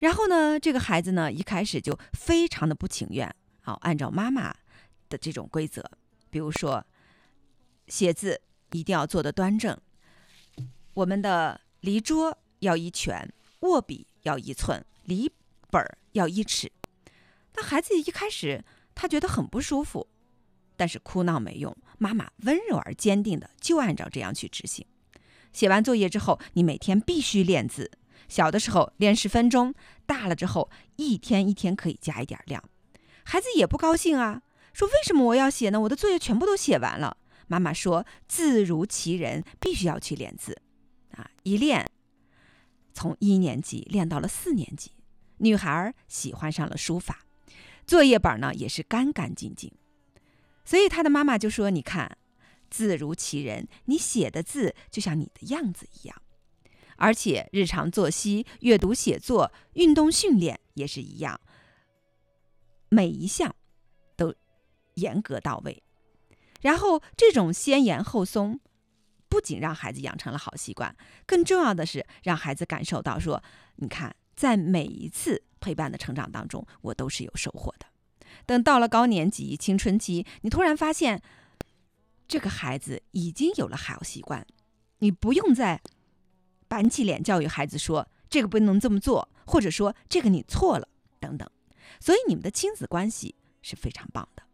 然后呢，这个孩子呢，一开始就非常的不情愿，按照妈妈的这种规则，比如说写字一定要做得端正，我们的离桌要1拳，握笔要1寸，离本要1尺。那孩子一开始他觉得很不舒服，但是哭闹没用，妈妈温柔而坚定的就按照这样去执行。写完作业之后，你每天必须练字，小的时候练10分钟，大了之后一天一天可以加一点量。孩子也不高兴啊，说为什么我要写呢？我的作业全部都写完了。妈妈说字如其人，必须要去练字一练从1年级练到了4年级，女孩喜欢上了书法，作业本呢也是干干净净。所以她的妈妈就说，你看，字如其人，你写的字就像你的样子一样。而且日常作息、阅读写作、运动训练也是一样，每一项都严格到位。然后这种先严后松，不仅让孩子养成了好习惯，更重要的是让孩子感受到说，你看，在每一次陪伴的成长当中，我都是有收获的。等到了高年级、青春期，你突然发现这个孩子已经有了好习惯，你不用再板起脸教育孩子说这个不能这么做，或者说这个你错了等等。所以你们的亲子关系是非常棒的。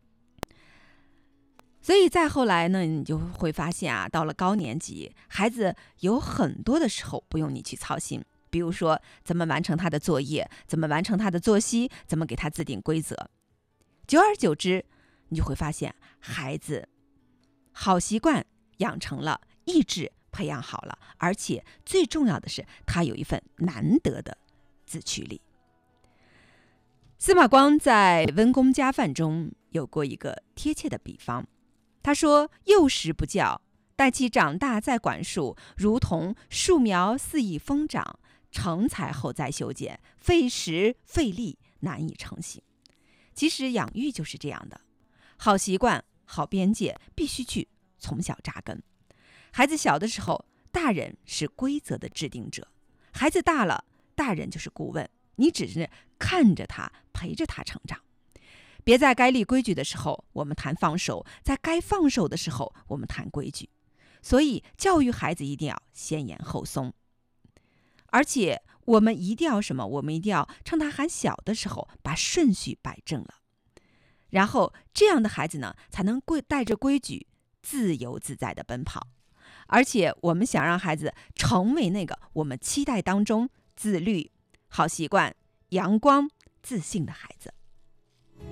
所以再后来呢，你就会发现到了高年级，孩子有很多的时候不用你去操心，比如说怎么完成他的作业，怎么完成他的作息，怎么给他制定规则。久而久之，你就会发现孩子好习惯养成了，意志培养好了，而且最重要的是他有一份难得的自驱力。司马光在《温公家范》中有过一个贴切的比方，他说，幼时不教，待其长大再管束，如同树苗肆意疯长，成材后再修剪，费时费力，难以成形。其实养育就是这样的，好习惯、好边界必须去从小扎根。孩子小的时候，大人是规则的制定者，孩子大了，大人就是顾问，你只是看着他，陪着他成长。别在该立规矩的时候我们谈放手，在该放手的时候我们谈规矩。所以教育孩子一定要先严后松，而且我们一定要什么？我们一定要趁他还小的时候把顺序摆正了，然后这样的孩子呢，才能带着规矩自由自在的奔跑。而且我们想让孩子成为那个我们期待当中自律、好习惯、阳光、自信的孩子。